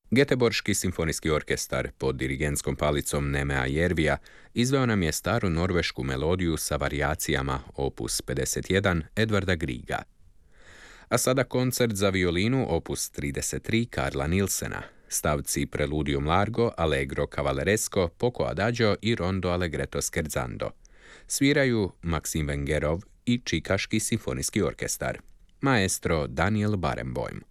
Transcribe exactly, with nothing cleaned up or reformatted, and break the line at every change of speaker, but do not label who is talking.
Göteborški simfonijski orkestar pod dirigentskom palicom Nemea Jervija izveo nam je staru norvešku melodiju sa varijacijama opus pedeset jedan Edvarda Griega. A sada koncert za violinu opus trideset tri Karla Nilsena, stavci Preludium Largo, Allegro Cavalleresco, Poco Adagio i Rondo Allegretto Scherzando. Sviraju Maksim Vengerov i Čikaški simfonijski orkestar. Maestro Daniel Barenboim.